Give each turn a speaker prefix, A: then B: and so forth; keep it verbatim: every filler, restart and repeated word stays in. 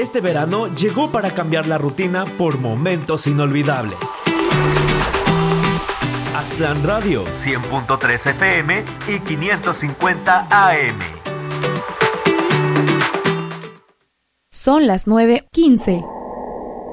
A: Este verano llegó para cambiar la rutina por momentos inolvidables. Aztlán Radio, cien punto tres F M y quinientos cincuenta A M.
B: Son las nueve quince.